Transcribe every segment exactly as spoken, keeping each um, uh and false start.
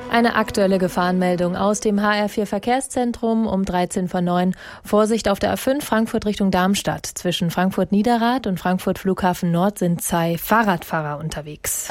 Eine aktuelle Gefahrenmeldung aus dem H R vier Verkehrszentrum um dreizehn vor neun. Vorsicht auf der A fünf Frankfurt Richtung Darmstadt. Zwischen Frankfurt-Niederrad und Frankfurt Flughafen Nord sind zwei Fahrradfahrer unterwegs.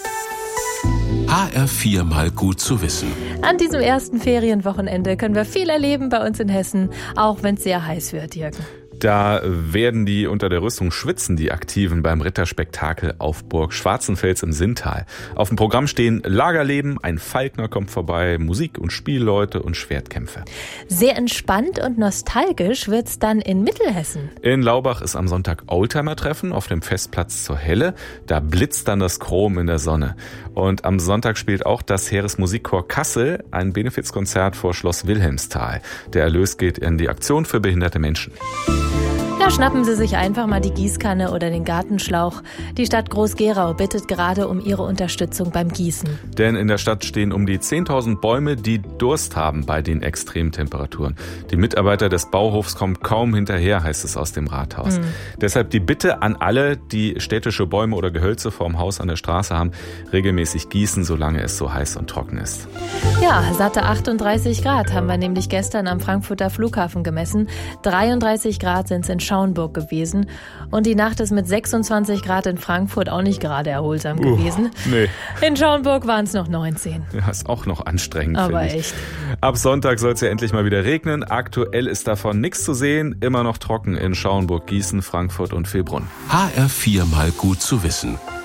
H R vier mal gut zu wissen. An diesem ersten Ferienwochenende können wir viel erleben bei uns in Hessen, auch wenn es sehr heiß wird, Jürgen. Da werden die unter der Rüstung schwitzen, die Aktiven beim Ritterspektakel auf Burg Schwarzenfels im Sinntal. Auf dem Programm stehen Lagerleben, ein Falkner kommt vorbei, Musik und Spielleute und Schwertkämpfe. Sehr entspannt und nostalgisch wird's dann in Mittelhessen. In Laubach ist am Sonntag Oldtimer-Treffen auf dem Festplatz zur Helle. Da blitzt dann das Chrom in der Sonne. Und am Sonntag spielt auch das Heeresmusikchor Kassel ein Benefizkonzert vor Schloss Wilhelmsthal. Der Erlös geht in die Aktion für behinderte Menschen. Ja, schnappen Sie sich einfach mal die Gießkanne oder den Gartenschlauch. Die Stadt Groß-Gerau bittet gerade um Ihre Unterstützung beim Gießen. Denn in der Stadt stehen um die zehntausend Bäume, die Durst haben bei den Extremtemperaturen. Die Mitarbeiter des Bauhofs kommen kaum hinterher, heißt es aus dem Rathaus. Mhm. Deshalb die Bitte an alle, die städtische Bäume oder Gehölze vorm Haus an der Straße haben, regelmäßig gießen, solange es so heiß und trocken ist. Ja, satte achtunddreißig Grad haben wir nämlich gestern am Frankfurter Flughafen gemessen. dreiunddreißig Grad sind es in Schaumburg gewesen. Und die Nacht ist mit sechsundzwanzig Grad in Frankfurt auch nicht gerade erholsam uh, gewesen. Nee. In Schaumburg waren es noch neunzehn. Ja, ist auch noch anstrengend, aber finde ich. echt. Ab Sonntag soll es ja endlich mal wieder regnen. Aktuell ist davon nichts zu sehen. Immer noch trocken in Schaumburg, Gießen, Frankfurt und Villbrunn. H R vier mal gut zu wissen.